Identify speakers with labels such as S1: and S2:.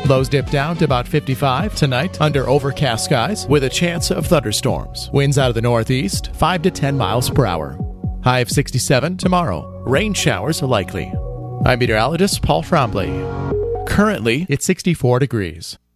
S1: Lows dip down to about 55 tonight under overcast skies with a chance of thunderstorms. Winds out of the northeast, 5 to 10 miles per hour. High of 67 tomorrow. Rain showers are likely. I'm meteorologist Paul Trombley. Currently, it's 64 degrees.